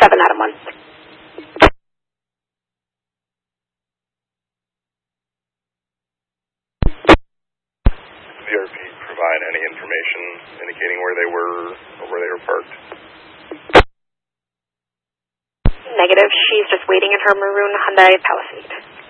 7 Adam 1. VRP provide any information indicating where they were or where they were parked? Negative. She's just waiting in her maroon Hyundai Palisade.